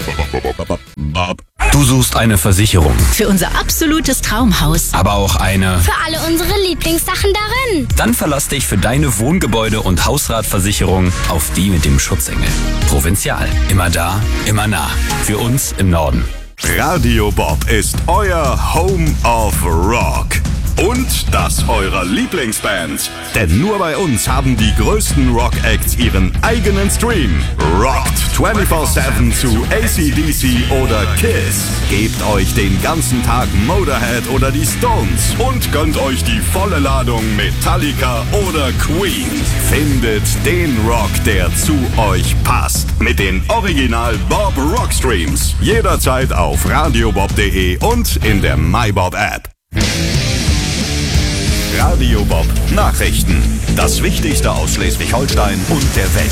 Du suchst eine Versicherung, Für unser absolutes Traumhaus. aber auch eine. Für alle unsere Lieblingssachen darin. Dann verlass dich für deine Wohngebäude- und Hausratversicherung auf die mit dem Schutzengel. Provinzial. Immer da, immer nah. Für uns im Norden. Radio Bob ist euer Home of Rock. Und das eurer Lieblingsbands. Denn nur bei uns haben die größten Rock-Acts ihren eigenen Stream. Rockt 24/7 zu AC/DC oder Kiss. Gebt euch den ganzen Tag Motorhead oder die Stones. Und gönnt euch die volle Ladung Metallica oder Queen. Findet den Rock, der zu euch passt. Mit den Original Bob Rock Streams. Jederzeit auf radiobob.de und in der MyBob App. Radio Bob Nachrichten. Das Wichtigste aus Schleswig-Holstein und der Welt.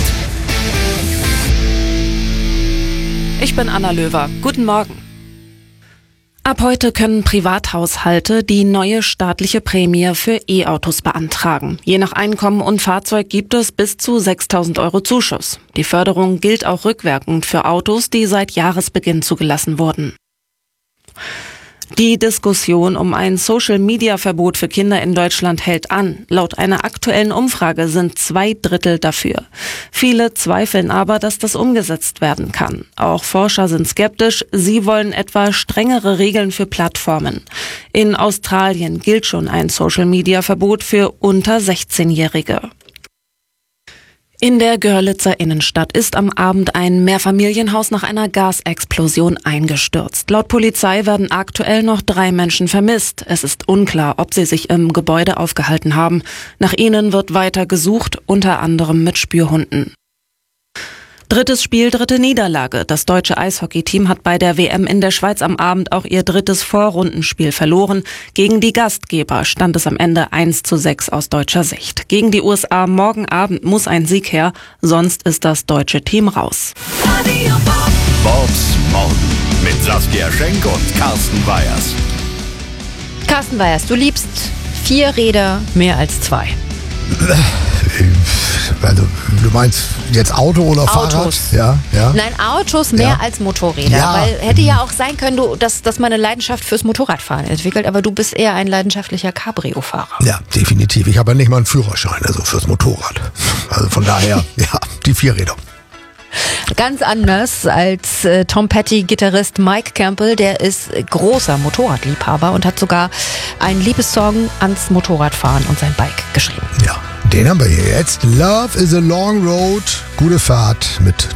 Ich bin Anna Löwer. Guten Morgen. Ab heute können Privathaushalte die neue staatliche Prämie für E-Autos beantragen. Je nach Einkommen und Fahrzeug gibt es bis zu 6.000 € Zuschuss. Die Förderung gilt auch rückwirkend für Autos, die seit Jahresbeginn zugelassen wurden. Die Diskussion um ein Social-Media-Verbot für Kinder in Deutschland hält an. Laut einer aktuellen Umfrage sind 2/3 dafür. Viele zweifeln aber, dass das umgesetzt werden kann. Auch Forscher sind skeptisch. Sie wollen etwa strengere Regeln für Plattformen. In Australien gilt schon ein Social-Media-Verbot für unter 16-Jährige. In der Görlitzer Innenstadt ist am Abend ein Mehrfamilienhaus nach einer Gasexplosion eingestürzt. Laut Polizei werden aktuell noch 3 Menschen vermisst. Es ist unklar, ob sie sich im Gebäude aufgehalten haben. Nach ihnen wird weiter gesucht, unter anderem mit Spürhunden. Drittes Spiel, dritte Niederlage. Das deutsche Eishockeyteam hat bei der WM in der Schweiz am Abend auch ihr drittes Vorrundenspiel verloren. Gegen die Gastgeber stand es am Ende 1:6 aus deutscher Sicht. Gegen die USA morgen Abend muss ein Sieg her, sonst ist das deutsche Team raus. Bobs Morgen mit Saskia Schenk und Carsten Weyers. Carsten Weyers, du liebst 4 Räder mehr als 2. Also, du meinst jetzt Auto oder Fahrrad? Autos. Ja. Nein, Autos mehr Ja. als Motorräder. Ja. Weil hätte ja auch sein können, dass man eine Leidenschaft fürs Motorradfahren entwickelt, aber du bist eher ein leidenschaftlicher Cabrio-Fahrer. Ja, definitiv. Ich habe ja nicht mal einen Führerschein, also fürs Motorrad. Also von daher, ja, die 4 Räder. Ganz anders als Tom Petty-Gitarrist Mike Campbell, der ist großer Motorradliebhaber und hat sogar einen Liebessong ans Motorradfahren und sein Bike geschrieben. Ja, den haben wir hier jetzt. Love is a long road. Gute Fahrt mit